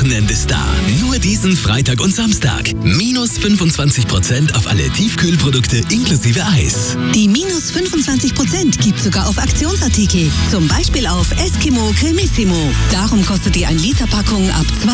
Wochenende-Star. Nur diesen Freitag und Samstag. Minus 25% auf alle Tiefkühlprodukte inklusive Eis. Die minus 25% gibt sogar auf Aktionsartikel. Zum Beispiel auf Eskimo Cremissimo. Darum kostet die 1 Liter Packung ab